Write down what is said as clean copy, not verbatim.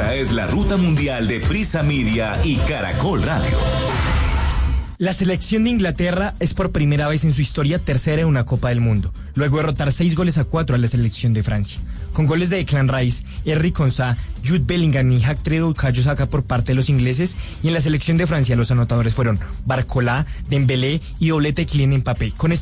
Esta es la ruta mundial de Prisa Media y Caracol Radio. La selección de Inglaterra es por primera vez en su historia tercera en una Copa del Mundo, luego de derrotar 6-4 a la selección de Francia. Con goles de Declan Rice, Henry Konsa, Jude Bellingham y Hector Bukayo Saka por parte de los ingleses, y en la selección de Francia los anotadores fueron Barcola, Dembélé y doblete de Kylian Mbappé. Con